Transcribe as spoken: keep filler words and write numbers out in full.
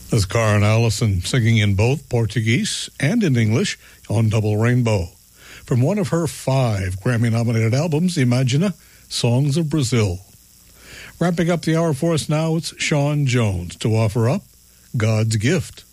That's Karen Allison singing in both Portuguese and in English on Double Rainbow from one of her five Grammy-nominated albums, Imagina, Songs of Brazil. Wrapping up the hour for us now, it's Sean Jones to offer up God's Gift.